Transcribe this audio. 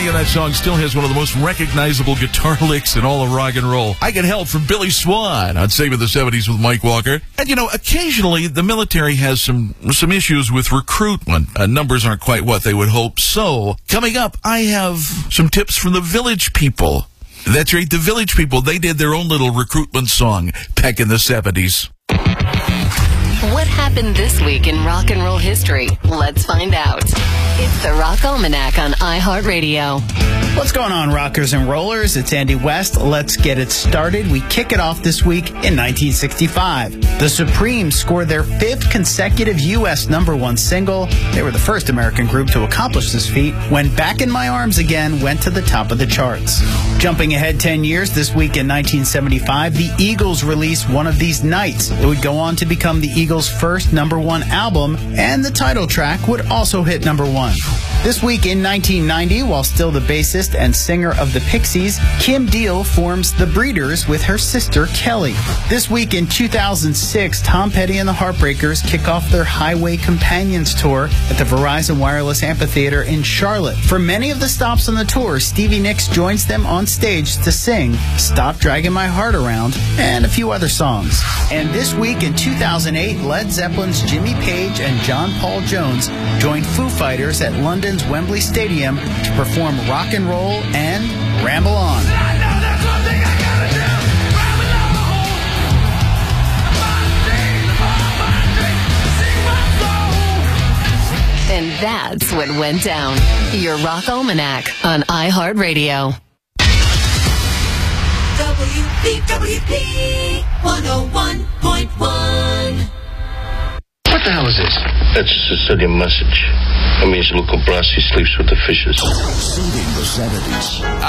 beginning of that song still has one of the most recognizable guitar licks in all of rock and roll. I Get Help from Billy Swan on Saving the 70s with Mike Walker. And, occasionally the military has some issues with recruitment. Numbers aren't quite what they would hope. So, coming up, I have some tips from the Village People. That's right, the Village People. They did their own little recruitment song back in the 70s. What happened this week in rock and roll history? Let's find out. It's the Rock Almanac on iHeartRadio. What's going on, rockers and rollers? It's Andy West. Let's get it started. We kick it off this week in 1965. The Supremes scored their 5th consecutive U.S. #1 single. They were the first American group to accomplish this feat when Back in My Arms Again went to the top of the charts. Jumping ahead 10 years, this week in 1975, the Eagles released One of These Nights. It would go on to become the Eagles' first #1 album, and the title track would also hit #1. This week in 1990, while still the bassist and singer of the Pixies, Kim Deal forms The Breeders with her sister Kelly. This week in 2006, Tom Petty and the Heartbreakers kick off their Highway Companions tour at the Verizon Wireless Amphitheater in Charlotte. For many of the stops on the tour, Stevie Nicks joins them on stage to sing Stop Dragging My Heart Around and a few other songs. And this week in 2008, Led Zeppelin's Jimmy Page and John Paul Jones joined Foo Fighters at London's Wembley Stadium to perform Rock and Roll and Ramble On. And that's what went down. Your Rock Almanac on iHeartRadio. WBWP 101.1. What the hell is this? That's a Sicilian message. It means Luca Brasi sleeps with the fishes. Saving the 70s.